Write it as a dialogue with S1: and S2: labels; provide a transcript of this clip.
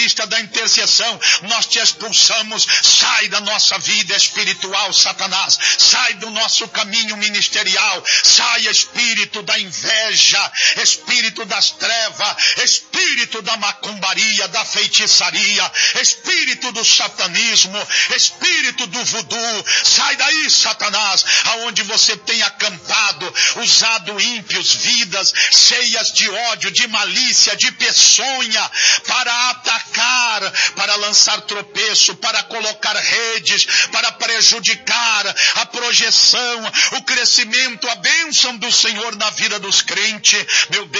S1: da intercessão, nós te expulsamos. Sai da nossa vida espiritual, Satanás. Sai do nosso caminho ministerial. Sai, espírito da inveja, espírito das trevas, espírito da macumbaria, da feitiçaria, espírito do satanismo, espírito do voodoo. Sai daí, Satanás, aonde você tem acampado, usado ímpios, vidas cheias de ódio, de malícia, de peçonha, para atacar, para lançar tropeço, para colocar redes, para prejudicar a projeção, o crescimento, a bênção do Senhor na vida dos crentes. Meu Deus,